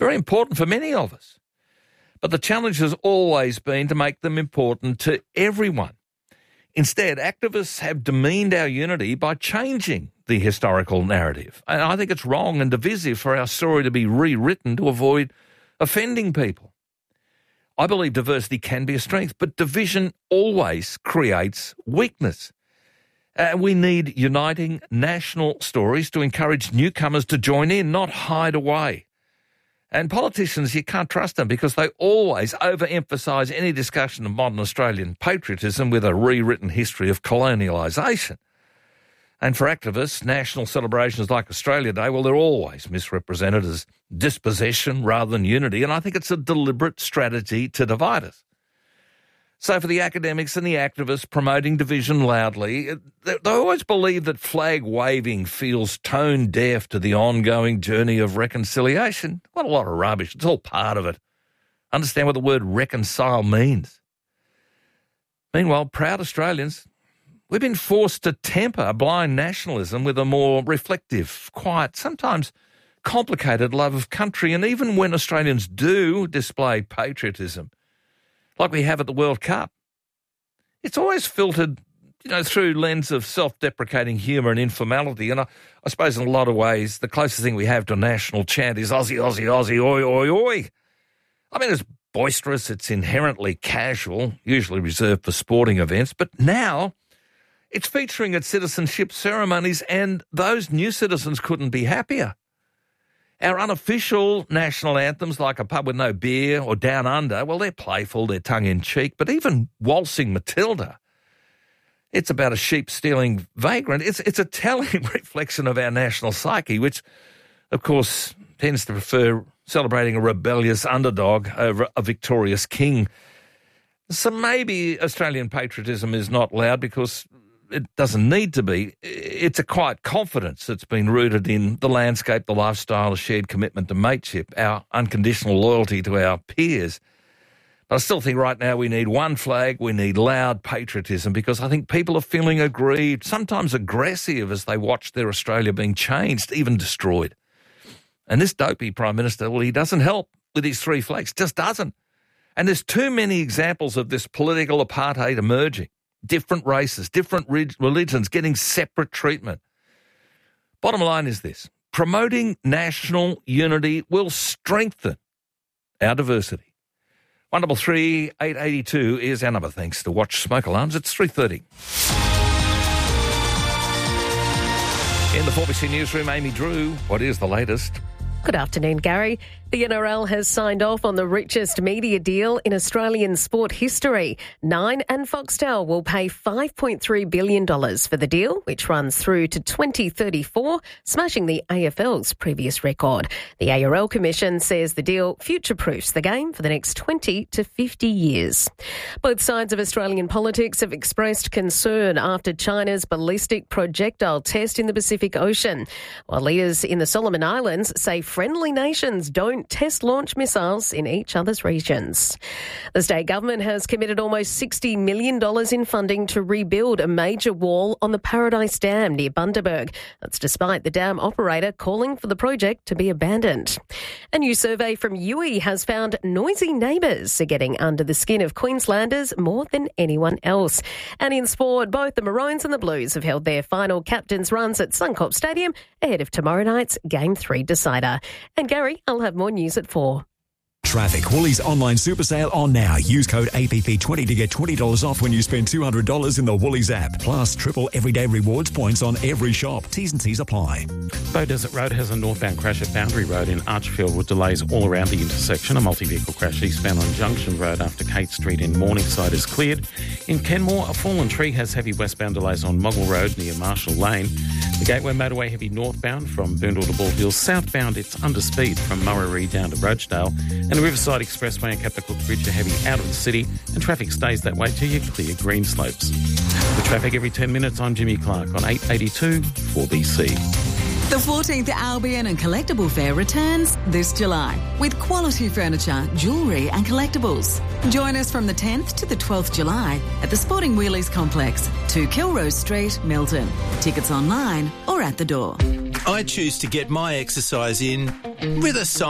very important for many of us. But the challenge has always been to make them important to everyone. Instead, activists have demeaned our unity by changing the historical narrative. And I think it's wrong and divisive for our story to be rewritten to avoid offending people. I believe diversity can be a strength, but division always creates weakness. We need uniting national stories to encourage newcomers to join in, not hide away. And politicians, you can't trust them because they always overemphasise any discussion of modern Australian patriotism with a rewritten history of colonialisation. And for activists, national celebrations like Australia Day, well, they're always misrepresented as dispossession rather than unity, and I think it's a deliberate strategy to divide us. So for the academics and the activists promoting division loudly, they always believe that flag waving feels tone deaf to the ongoing journey of reconciliation. What a lot of rubbish. It's all part of it. Understand what the word reconcile means. Meanwhile, proud Australians, we've been forced to temper a blind nationalism with a more reflective, quiet, sometimes complicated love of country. And even when Australians do display patriotism, like we have at the World Cup, it's always filtered, through lens of self-deprecating humour and informality. And I suppose in a lot of ways, the closest thing we have to a national chant is Aussie, Aussie, Aussie, oi, oi, oi. I mean, it's boisterous, it's inherently casual, usually reserved for sporting events, but now it's featuring at citizenship ceremonies, and those new citizens couldn't be happier. Our unofficial national anthems like A Pub With No Beer or Down Under, well, they're playful, they're tongue-in-cheek, but even Waltzing Matilda, it's about a sheep-stealing vagrant. It's a telling reflection of our national psyche, which, of course, tends to prefer celebrating a rebellious underdog over a victorious king. So maybe Australian patriotism is not loud because it doesn't need to be. It's a quiet confidence that's been rooted in the landscape, the lifestyle, a shared commitment to mateship, our unconditional loyalty to our peers. But I still think right now we need one flag, we need loud patriotism, because I think people are feeling aggrieved, sometimes aggressive as they watch their Australia being changed, even destroyed. And this dopey Prime Minister, well, he doesn't help with his three flags, just doesn't. And there's too many examples of this political apartheid emerging. Different races, different religions getting separate treatment. Bottom line is this: promoting national unity will strengthen our diversity. 133 882 is our number. Thanks to Watch Smoke Alarms. It's 3:30. In the 4BC Newsroom, Amy Drew, what is the latest? Good afternoon, Gary. The NRL has signed off on the richest media deal in Australian sport history. Nine and Foxtel will pay $5.3 billion for the deal, which runs through to 2034, smashing the AFL's previous record. The ARL Commission says the deal future-proofs the game for the next 20 to 50 years. Both sides of Australian politics have expressed concern after China's ballistic projectile test in the Pacific Ocean, while leaders in the Solomon Islands say friendly nations don't test launch missiles in each other's regions. The state government has committed almost $60 million in funding to rebuild a major wall on the Paradise Dam near Bundaberg. That's despite the dam operator calling for the project to be abandoned. A new survey from UWI has found noisy neighbours are getting under the skin of Queenslanders more than anyone else. And in sport, both the Maroons and the Blues have held their final captain's runs at Suncorp Stadium ahead of tomorrow night's Game 3 decider. And Gary, I'll have more news at 4. Traffic. Woolies online super sale on now. Use code APP20 to get $20 off when you spend $200 in the Woolies app. Plus, triple everyday rewards points on every shop. T's and C's apply. Bow Desert Road has a northbound crash at Boundary Road in Archfield with delays all around the intersection. A multi-vehicle crash eastbound on Junction Road after Kate Street in Morningside is cleared. In Kenmore, a fallen tree has heavy westbound delays on Moggle Road near Marshall Lane. The Gateway Motorway heavy northbound from Boondall to Ball Hills. Southbound, it's under speed from Murray down to Roachdale. And the Riverside Expressway and Captain Cook Bridge are heavy out of the city, and traffic stays that way till you clear Green Slopes. The traffic every 10 minutes, I'm Jimmy Clark on 882 4BC. The 14th Albion and Collectible Fair returns this July with quality furniture, jewellery and collectibles. Join us from the 10th to the 12th July at the Sporting Wheelies Complex, 2 Kilrose Street, Milton. Tickets online or at the door. I choose to get my exercise in with a